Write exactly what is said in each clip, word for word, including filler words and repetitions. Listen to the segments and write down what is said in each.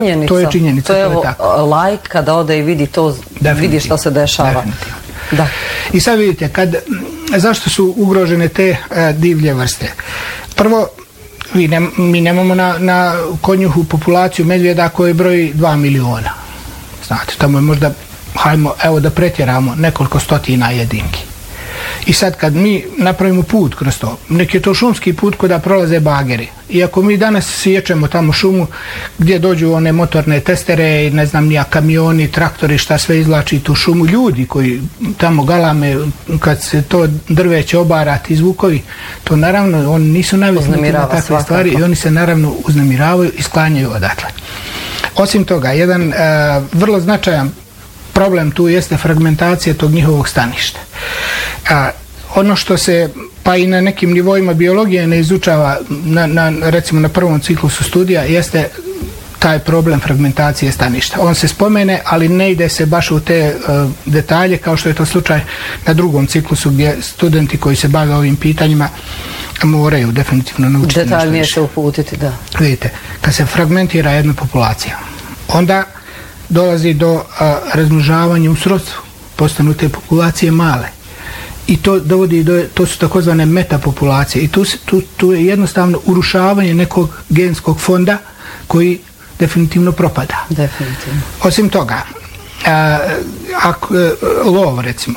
To je činjenica. To je, to je tako. Laik kada ode i vidi to, vidi što se dešava. Da. I sad vidite, kad, zašto su ugrožene te a, divlje vrste? Prvo, vi ne, mi nemamo na, na konjuhu populaciju medvjeda koji broji dva miliona. Znate, tamo je možda, hajmo, evo da pretjeramo, nekoliko stotina jedinki. I sad kad mi napravimo put kroz to, neki je to šumski put kuda prolaze bageri. I ako mi danas sječemo tamo šumu gdje dođu one motorne testere, ne znam nija, kamioni, traktori, šta sve izlači tu šumu, ljudi koji tamo galame, kad se to drveće obara, ti zvukovi, to naravno, oni nisu naviknuti na takve svakako. Stvari i oni se naravno uznemiravaju i sklanjaju odatle. Osim toga, jedan uh, vrlo značajan problem tu jeste fragmentacija tog njihovog staništa. A, ono što se pa i na nekim nivoima biologije ne izučava na, na, recimo na prvom ciklusu studija jeste taj problem fragmentacije staništa. On se spomene, ali ne ide se baš u te uh, detalje kao što je to slučaj na drugom ciklusu gdje studenti koji se bave ovim pitanjima moraju definitivno naučiti nešto više. Detaljnije se uputiti, da. Vidite, kad se fragmentira jedna populacija, onda dolazi do a, razmnožavanja u srodstvu, postanu te populacije male. I to dovodi do, to su takozvane metapopulacije. I tu, tu, tu je jednostavno urušavanje nekog genskog fonda koji definitivno propada. Definitivno. Osim toga, a, ako, lov recimo,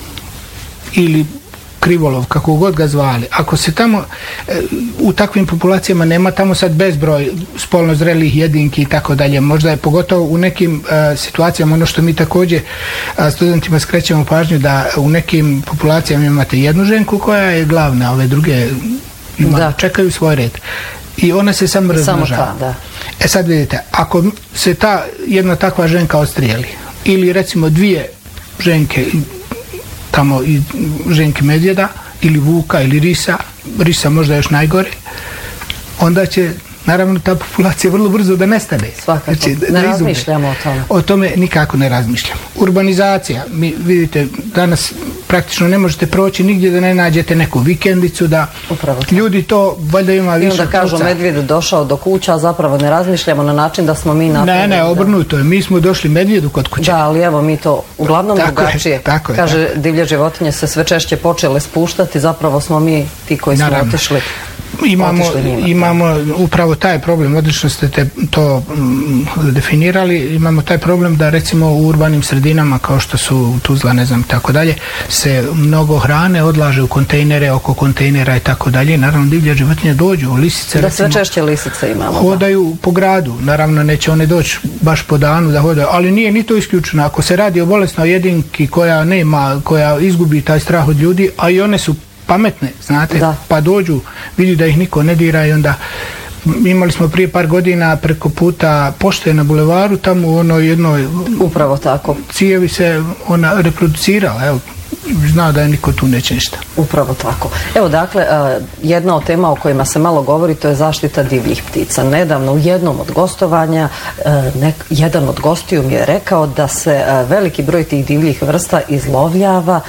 ili krivolov, kako god ga zvali, ako se tamo e, u takvim populacijama nema tamo sad bezbroj spolno zrelih jedinki i tako dalje, možda je pogotovo u nekim e, situacijama ono što mi također a, studentima skrećemo pažnju da u nekim populacijama imate jednu ženku koja je glavna, ove druge ima, čekaju svoj red i ona se samo razmnožava. E sad vidite, ako se ta jedna takva ženka odstrijeli ili recimo dvije ženke tamo i ženke medvjeda ili vuka ili risa, risa možda još najgore, onda će naravno ta populacija vrlo brzo da nestane. Svakako, znači, ne razmišljamo o tome. O tome nikako ne razmišljamo. Urbanizacija, mi vidite, danas praktično ne možete proći nigdje da ne nađete neku vikendicu, da upravo ljudi to valjda ima više. I onda kažu medvjed došao do kuća, a zapravo ne razmišljamo na način da smo mi napravili. Ne, ne, obrnuto je. Mi smo došli medvjedu kod kuće. Da, ali evo mi to uglavnom tako drugačije. Je, tako je, kaže, tako. Divlje životinje se sve češće počele spuštati, zapravo smo mi ti koji smo naravno otišli. Imamo, imamo upravo taj problem, odlično ste te to mm, definirali, imamo taj problem da recimo u urbanim sredinama kao što su Tuzla, ne znam, tako dalje, se mnogo hrane odlaže u kontejnere, oko kontejnera i tako dalje. Naravno divlje životinje dođu, lisice da recimo, sve češće lisice imamo. Hodaju da. Po gradu, naravno neće one doći baš po danu da hodaju, ali nije ni to isključeno. Ako se radi o bolesnoj jedinki koja nema, koja izgubi taj strah od ljudi, a i one su pametne, znate, da. Pa dođu, vidi da ih niko ne dira i onda imali smo prije par godina preko puta pošte na bulevaru, tamo u onoj jednoj upravo tako cijevi se ona reproducirala, evo, zna da je niko tu neće ništa. Upravo tako. Evo dakle, jedna od tema o kojima se malo govori, to je zaštita divljih ptica. Nedavno u jednom od gostovanja nek, jedan od gostiju mi je rekao da se veliki broj tih divljih vrsta izlovljava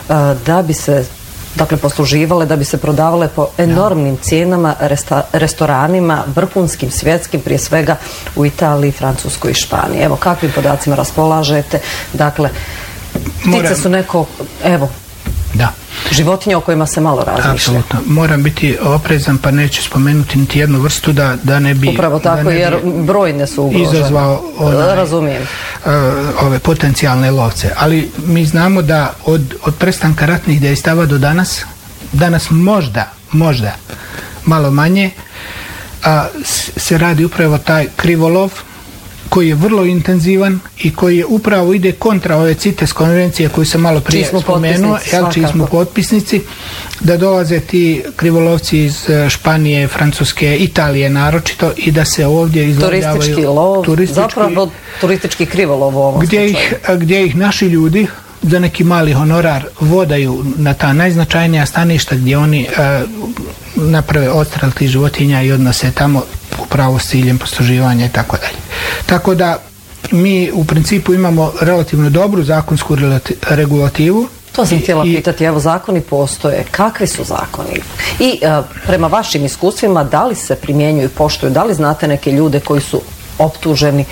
da bi se dakle posluživale, da bi se prodavale po enormnim cijenama resta, restoranima, vrhunskim, svjetskim, prije svega u Italiji, Francuskoj i Španiji. Evo, kakvim podacima raspolažete? Dakle, ptice Moram... su neko, evo, da. životinje o kojima se malo razmišlja. Apsolutno. Moram biti oprezan pa neću spomenuti niti jednu vrstu da, da ne bi... Upravo tako, ne jer brojne su ugrožene. Izazvao onaj, razumijem. Uh, ove potencijalne lovce. Ali mi znamo da od, od prestanka ratnih dejstava do danas, danas možda, možda malo manje, uh, se radi upravo taj krivolov koji je vrlo intenzivan i koji je upravo ide kontra ove CITES konvencije koju sam malo prije spomenuo, jel, čiji smo potpisnici, da dolaze ti krivolovci iz Španije, Francuske, Italije naročito i da se ovdje izlovljavaju turistički lov, turistički, zapravo turistički krivolov u ovom gdje ih, gdje ih naši ljudi za neki mali honorar vodaju na ta najznačajnija staništa gdje oni uh, naprave odstrel tih životinja i odnose tamo upravo s ciljem posluživanja i tako dalje. Tako da mi u principu imamo relativno dobru zakonsku regulativu. To sam htjela i, pitati, evo zakoni postoje, kakvi su zakoni? I uh, prema vašim iskustvima, da li se primjenjuju i poštuju, da li znate neke ljude koji su optuženi